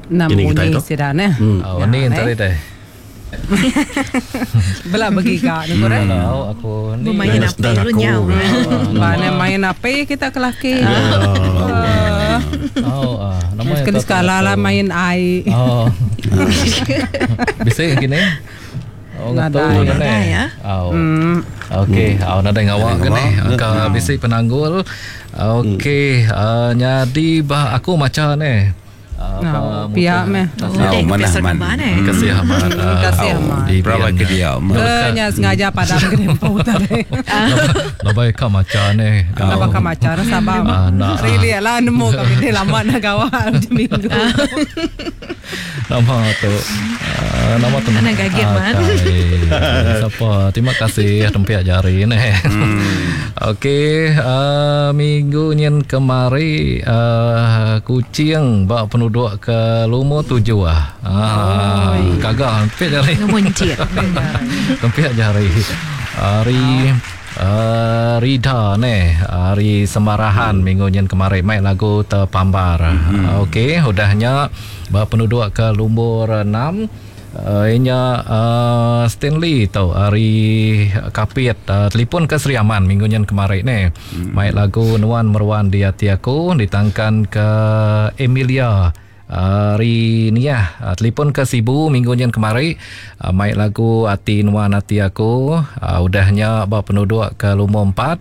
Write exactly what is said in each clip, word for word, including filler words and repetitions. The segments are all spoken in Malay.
Namuni sida ne. Oh, ni tadi deh. Bela bagi ka ni korang. Kalau aku ni main apa lu nyau. Mana main apa kita kelaki. Oh, ah, nama sekali sekala lah main ai. Oh. Bisa gini. Oh, nada ya. Oh. Okey, awak nada ngawak ke ni? Ka bisi penanggul. Okey, jadi bah aku macam ni. Nah, pihak meh. Oh, mana mana? Kasih amat. Kasih amat. Berapa ke dia? Kenya sengaja padam ke dempo tadi. Labai ka macam ni. Kenapa ka macam sabab? Really lah nemu kami ni lama nak gawal minggu. Nama tu. Nama tu. Anak gagit man. Siapa? Terima kasih tempat jari ni. Okey, minggu ni kemari kucing bak penduduk ke Lumo tujuh ah. Ah, gagal tempat jari. Muncir. Tempat jari. Hari Uh, Rida ni hari Sembarahan minggu yang kemarin main lagu terpambar. Mm-hmm. uh, Okey, udahnya penduduk ke Lumbur enam. Uh, inya uh, Stanley tau hari Kapit uh, telefon ke Sri Aman minggu yang kemarin ni. Mm-hmm. Main lagu Nuan Merwan di hati aku ditangkan ke Emilia hari ni ya, uh, telefon ke Sibu minggu yang kemarin. uh, main lagu Hati Nuan Hati Aku. uh, udahnya bawa penduduk ke Lumo empat.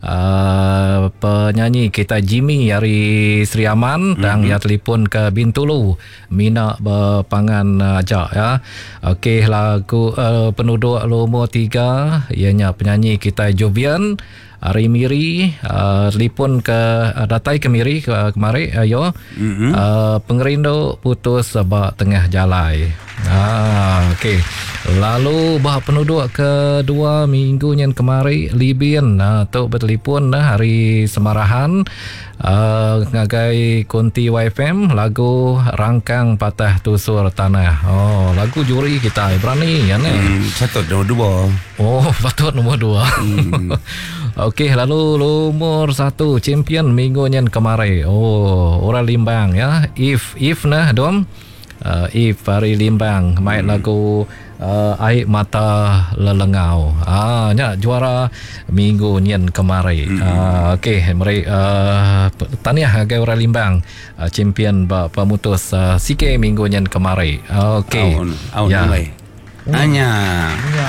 uh, penyanyi kita Jimmy hari Sri Aman. Mm-hmm. Dan ya telefon ke Bintulu Mina berpangan ajak ya. Okey, lagu uh, penduduk Lumo tiga ianya penyanyi kita Jovian hari Miri. uh, telefon ke uh, datai ke Miri ke, uh, kemarin ayo. Mm-hmm. uh, pengerindu putus sebab tengah jalan. Ah, okey. Lalu bah penduduk kedua minggu yang kemarin Libyan uh, tu bertelefon uh, hari Semarahan uh, ngagai Kunti Y F M lagu Rangkang Patah Tusur Tanah. Oh, lagu juri kita berani ya ni. Hmm, patut nombor dua. Oh, patut nombor dua. Hmm. Okey, lalu nomor satu champion minggu yang kemarin. Oh, orang Limbang ya. If if nah dom. Uh, If hari Limbang main hmm. lagu uh, Air Mata Lelengau. Ah, nya juara minggu yang kemarin. Hmm. Uh, Okey, mari uh, tahniah ke orang Limbang uh, champion pemutus uh, C K minggu yang kemarin. Okey. Aun ya. Hanya. Ya.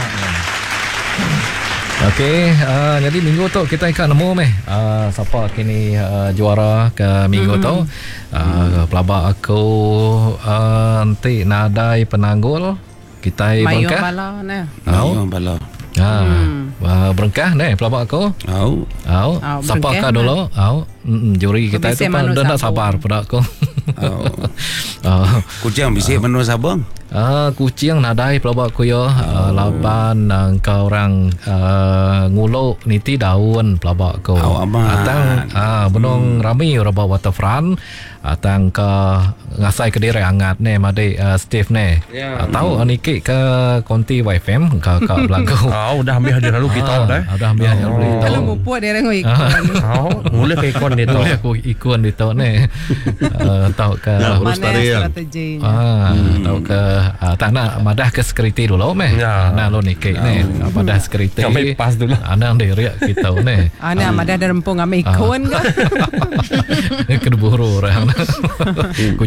Okey, uh, jadi minggu tu kita akan nemu meh uh, siapa kini uh, juara ke minggu mm-hmm. tu. Uh, pelabak aku uh, nanti nadai penanggul kita Mayu berengkah. Bala ne. Mayu Bala. Ha, hmm. uh, berengkah ni pelabak aku. Au. Au. Siapa ka dulu? Au. Mm, juri kita itu pun dah nak sabar pada aku. Oh. uh, Kucing bisik uh, menu sabang. Ah, kucing nadai pelabak aku ya. Uh, laban uh, kau orang uh, nguluk niti daun pelabak aku. Oh, atang ah benong hmm. rami raba waterfront atang ke ngasai ke diri angat ne made uh, Steve ne. Yeah. Uh, tahu hmm. niki ke Konti Y F M ke ke belagu. Ah, udah ambil hadir lalu kita dah. Udah ambil hadir lalu. Kalau ngupuat dia orang ikon. Oh, mulai ke ikon dia tu. Mulai aku ikon dia tu ne. Tahu ke strategi. Ah, tahu ke Uh, tak nak madah ke security dulu meh. Ya. Nah lo nikik ni. Uh, madah security. Kami pas dulu. Anak dia riak kita ni. Anak madah ada rempung kami ikon ke? Kedua orang.